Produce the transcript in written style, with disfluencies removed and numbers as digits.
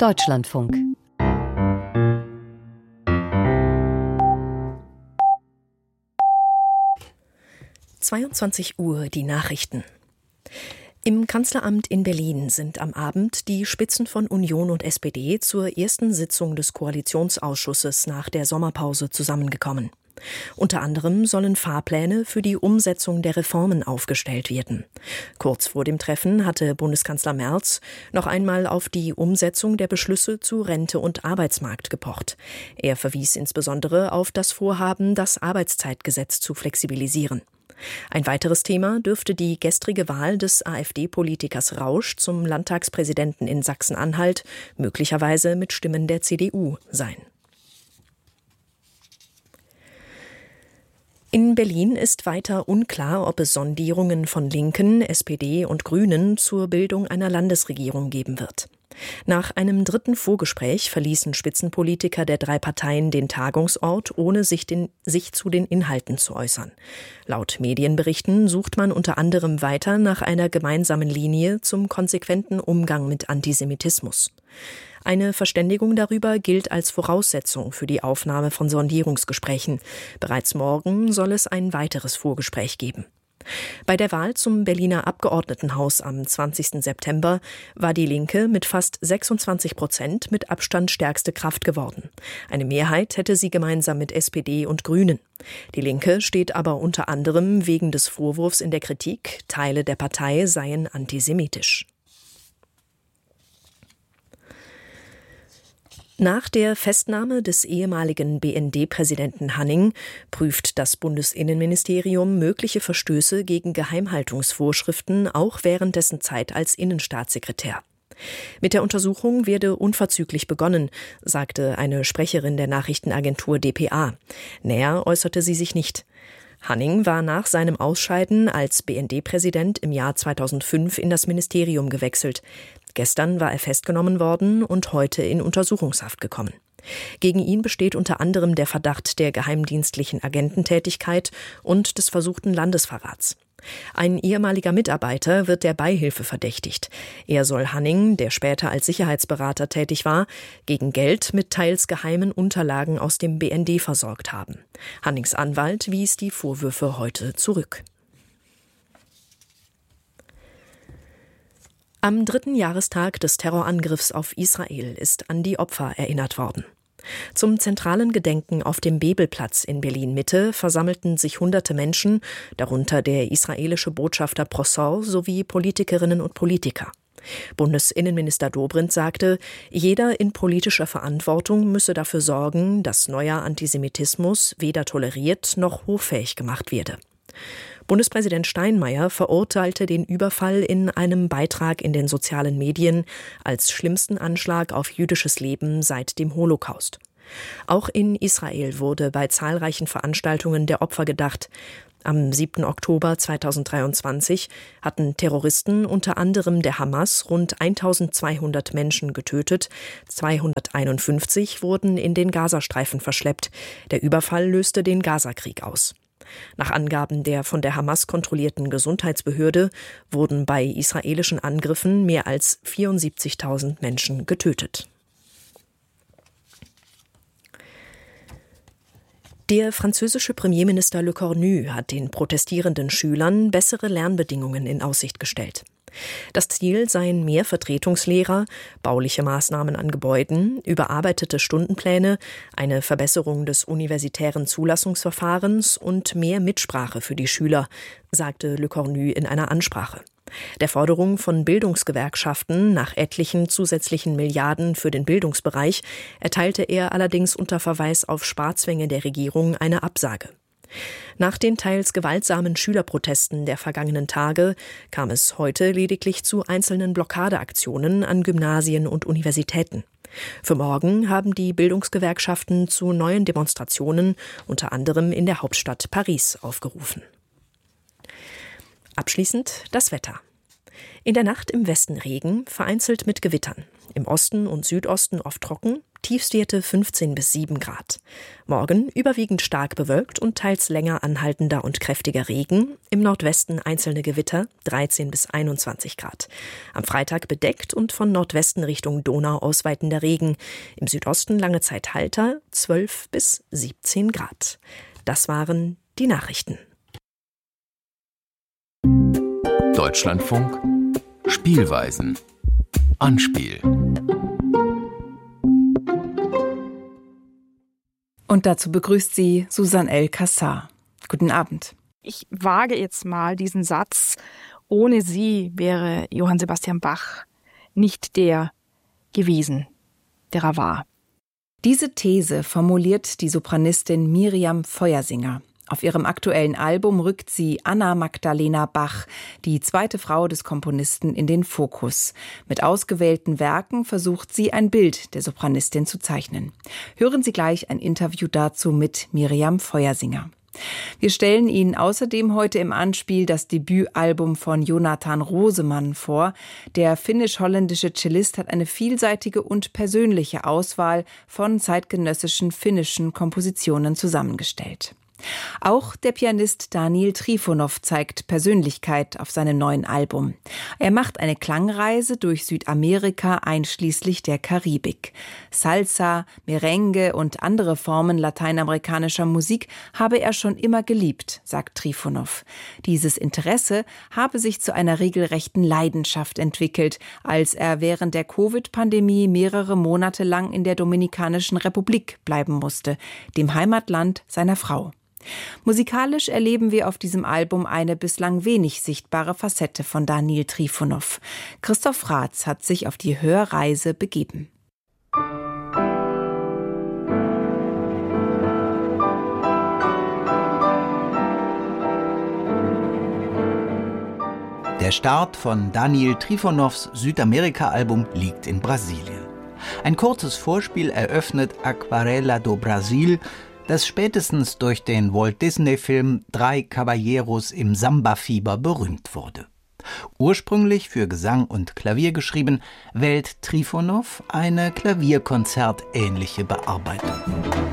Deutschlandfunk. (22 Uhr) die Nachrichten. Im Kanzleramt in Berlin sind am Abend die Spitzen von Union und SPD zur ersten Sitzung des Koalitionsausschusses nach der Sommerpause zusammengekommen. Unter anderem sollen Fahrpläne für die Umsetzung der Reformen aufgestellt werden. Kurz vor dem Treffen hatte Bundeskanzler Merz noch einmal auf die Umsetzung der Beschlüsse zu Rente und Arbeitsmarkt gepocht. Er verwies insbesondere auf das Vorhaben, das Arbeitszeitgesetz zu flexibilisieren. Ein weiteres Thema dürfte die gestrige Wahl des AfD-Politikers Rausch zum Landtagspräsidenten in Sachsen-Anhalt, möglicherweise mit Stimmen der CDU, sein. In Berlin ist weiter unklar, ob es Sondierungen von Linken, SPD und Grünen zur Bildung einer Landesregierung geben wird. Nach einem dritten Vorgespräch verließen Spitzenpolitiker der drei Parteien den Tagungsort, ohne sich zu den Inhalten zu äußern. Laut Medienberichten sucht man unter anderem weiter nach einer gemeinsamen Linie zum konsequenten Umgang mit Antisemitismus. Eine Verständigung darüber gilt als Voraussetzung für die Aufnahme von Sondierungsgesprächen. Bereits morgen soll es ein weiteres Vorgespräch geben. Bei der Wahl zum Berliner Abgeordnetenhaus am 20. September war die Linke mit fast 26% mit Abstand stärkste Kraft geworden. Eine Mehrheit hätte sie gemeinsam mit SPD und Grünen. Die Linke steht aber unter anderem wegen des Vorwurfs in der Kritik, Teile der Partei seien antisemitisch. Nach der Festnahme des ehemaligen BND-Präsidenten Hanning prüft das Bundesinnenministerium mögliche Verstöße gegen Geheimhaltungsvorschriften auch während dessen Zeit als Innenstaatssekretär. Mit der Untersuchung werde unverzüglich begonnen, sagte eine Sprecherin der Nachrichtenagentur dpa. Näher äußerte sie sich nicht. Hanning war nach seinem Ausscheiden als BND-Präsident im Jahr 2005 in das Ministerium gewechselt. Gestern war er festgenommen worden und heute in Untersuchungshaft gekommen. Gegen ihn besteht unter anderem der Verdacht der geheimdienstlichen Agententätigkeit und des versuchten Landesverrats. Ein ehemaliger Mitarbeiter wird der Beihilfe verdächtigt. Er soll Hanning, der später als Sicherheitsberater tätig war, gegen Geld mit teils geheimen Unterlagen aus dem BND versorgt haben. Hannings Anwalt wies die Vorwürfe heute zurück. Am 3. Jahrestag des Terrorangriffs auf Israel ist an die Opfer erinnert worden. Zum zentralen Gedenken auf dem Bebelplatz in Berlin-Mitte versammelten sich hunderte Menschen, darunter der israelische Botschafter Prosor sowie Politikerinnen und Politiker. Bundesinnenminister Dobrindt sagte, jeder in politischer Verantwortung müsse dafür sorgen, dass neuer Antisemitismus weder toleriert noch hoffähig gemacht werde. Bundespräsident Steinmeier verurteilte den Überfall in einem Beitrag in den sozialen Medien als schlimmsten Anschlag auf jüdisches Leben seit dem Holocaust. Auch in Israel wurde bei zahlreichen Veranstaltungen der Opfer gedacht. Am 7. Oktober 2023 hatten Terroristen unter anderem der Hamas rund 1200 Menschen getötet, 251 wurden in den Gazastreifen verschleppt. Der Überfall löste den Gazakrieg aus. Nach Angaben der von der Hamas kontrollierten Gesundheitsbehörde wurden bei israelischen Angriffen mehr als 74.000 Menschen getötet. Der französische Premierminister Le Cornu hat den protestierenden Schülern bessere Lernbedingungen in Aussicht gestellt. Das Ziel seien mehr Vertretungslehrer, bauliche Maßnahmen an Gebäuden, überarbeitete Stundenpläne, eine Verbesserung des universitären Zulassungsverfahrens und mehr Mitsprache für die Schüler, sagte Le Cornu in einer Ansprache. Der Forderung von Bildungsgewerkschaften nach etlichen zusätzlichen Milliarden für den Bildungsbereich erteilte er allerdings unter Verweis auf Sparzwänge der Regierung eine Absage. Nach den teils gewaltsamen Schülerprotesten der vergangenen Tage kam es heute lediglich zu einzelnen Blockadeaktionen an Gymnasien und Universitäten. Für morgen haben die Bildungsgewerkschaften zu neuen Demonstrationen, unter anderem in der Hauptstadt Paris, aufgerufen. Abschließend das Wetter. In der Nacht im Westen Regen, vereinzelt mit Gewittern. Im Osten und Südosten oft trocken, Tiefstwerte 15 bis 7 Grad. Morgen überwiegend stark bewölkt und teils länger anhaltender und kräftiger Regen. Im Nordwesten einzelne Gewitter, 13 bis 21 Grad. Am Freitag bedeckt und von Nordwesten Richtung Donau ausweitender Regen. Im Südosten lange Zeit Halter, 12 bis 17 Grad. Das waren die Nachrichten. Deutschlandfunk Spielweisen. Anspiel. Und dazu begrüßt sie Susanne L. Cassar. Guten Abend. Ich wage jetzt mal diesen Satz: Ohne sie wäre Johann Sebastian Bach nicht der gewesen, der er war. Diese These formuliert die Sopranistin Miriam Feuersinger. Auf ihrem aktuellen Album rückt sie Anna Magdalena Bach, die zweite Frau des Komponisten, in den Fokus. Mit ausgewählten Werken versucht sie, ein Bild der Sopranistin zu zeichnen. Hören Sie gleich ein Interview dazu mit Miriam Feuersinger. Wir stellen Ihnen außerdem heute im Anspiel das Debütalbum von Jonathan Rosemann vor. Der finnisch-holländische Cellist hat eine vielseitige und persönliche Auswahl von zeitgenössischen finnischen Kompositionen zusammengestellt. Auch der Pianist Daniil Trifonov zeigt Persönlichkeit auf seinem neuen Album. Er macht eine Klangreise durch Südamerika einschließlich der Karibik. Salsa, Merengue und andere Formen lateinamerikanischer Musik habe er schon immer geliebt, sagt Trifonov. Dieses Interesse habe sich zu einer regelrechten Leidenschaft entwickelt, als er während der Covid-Pandemie mehrere Monate lang in der Dominikanischen Republik bleiben musste, dem Heimatland seiner Frau. Musikalisch erleben wir auf diesem Album eine bislang wenig sichtbare Facette von Daniil Trifonov. Christoph Raths hat sich auf die Hörreise begeben. Der Start von Daniil Trifonovs Südamerika-Album liegt in Brasilien. Ein kurzes Vorspiel eröffnet Aquarela do Brasil, das spätestens durch den Walt-Disney-Film Drei Caballeros im Samba-Fieber berühmt wurde. Ursprünglich für Gesang und Klavier geschrieben, wählt Trifonov eine klavierkonzertähnliche Bearbeitung.